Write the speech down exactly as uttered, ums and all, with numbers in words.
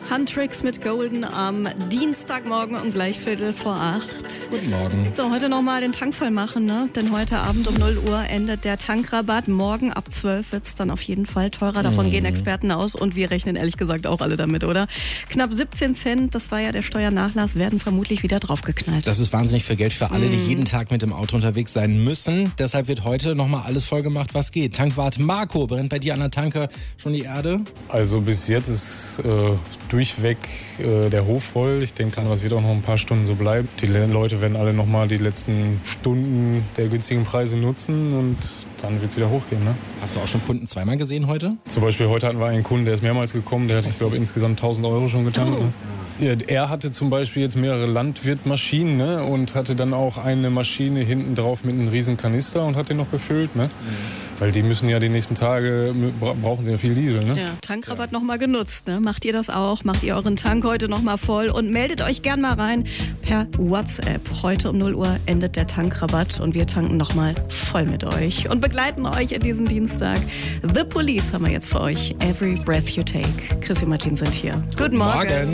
Huntrix mit Golden am Dienstagmorgen um gleich Viertel vor acht. Guten Morgen. So, heute nochmal den Tank voll machen, ne? Denn heute Abend um null Uhr endet der Tankrabatt. Morgen ab zwölf wird es dann auf jeden Fall teurer. Davon mhm. gehen Experten aus und wir rechnen ehrlich gesagt auch alle damit, oder? Knapp siebzehn Cent, das war ja der Steuernachlass, werden vermutlich wieder draufgeknallt. Das ist wahnsinnig viel Geld für alle, mhm. die jeden Tag mit dem Auto unterwegs sein müssen. Deshalb wird heute nochmal alles voll gemacht, was geht. Tankwart Marco, brennt bei dir an der Tanke schon die Erde? Also bis jetzt ist äh, durchweg äh, der Hof voll. Ich denke, das wird auch noch ein paar Stunden so bleiben. Die Leute werden alle nochmal die letzten Stunden der günstigen Preise nutzen und dann wird es wieder hochgehen. Ne? Hast du auch schon Kunden zweimal gesehen heute? Zum Beispiel heute hatten wir einen Kunden, der ist mehrmals gekommen. Der hat, ich glaube, insgesamt tausend Euro schon getankt. Oh. Ne? Ja, er hatte zum Beispiel jetzt mehrere Landwirtmaschinen, ne, und hatte dann auch eine Maschine hinten drauf mit einem riesen Kanister und hat den noch befüllt. Ne? Mhm. Weil die müssen ja die nächsten Tage, brauchen sie ja viel Diesel. Ne? Ja, Tankrabatt ja. nochmal genutzt. Ne? Macht ihr das auch? Macht ihr euren Tank heute nochmal voll? Und meldet euch gern mal rein per WhatsApp. Heute um null Uhr endet der Tankrabatt und wir tanken nochmal voll mit euch und begleiten euch in diesen Dienstag. The Police haben wir jetzt für euch. Every Breath You Take. Chris und Martin sind hier. Guten Morgen. Morgen.